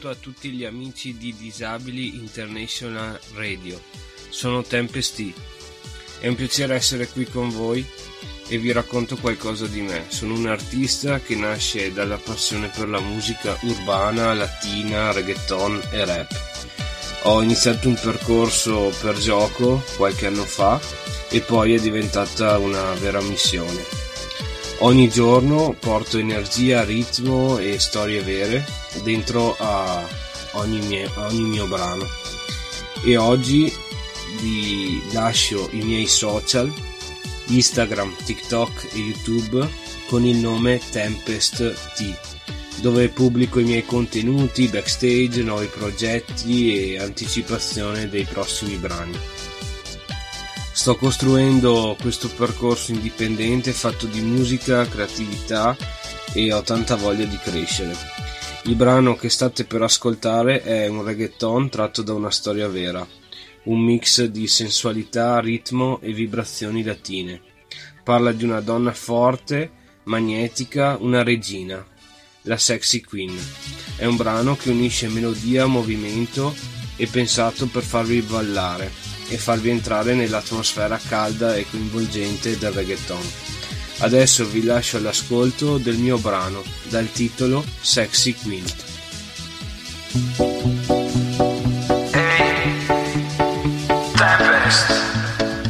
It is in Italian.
saluto a tutti gli amici di Disabili International Radio. Sono Tempest T. È un piacere essere qui con voi e vi racconto qualcosa di me. Sono un artista che nasce dalla passione per la musica urbana, latina, reggaeton e rap. Ho iniziato un percorso per gioco qualche anno fa e poi è diventata una vera missione. Ogni giorno porto energia, ritmo e storie vere dentro a ogni mio brano. E oggi vi lascio i miei social, Instagram, TikTok e YouTube con il nome Tempest T, dove pubblico i miei contenuti, backstage, nuovi progetti e anticipazione dei prossimi brani. Sto costruendo questo percorso indipendente fatto di musica, creatività e ho tanta voglia di crescere. Il brano che state per ascoltare è un reggaeton tratto da una storia vera, un mix di sensualità, ritmo e vibrazioni latine. Parla di una donna forte, magnetica, una regina, la Sexy Queen. È un brano che unisce melodia, movimento e pensato per farvi ballare e farvi entrare nell'atmosfera calda e coinvolgente del reggaeton. Adesso vi lascio all'ascolto del mio brano dal titolo Sexy Queen.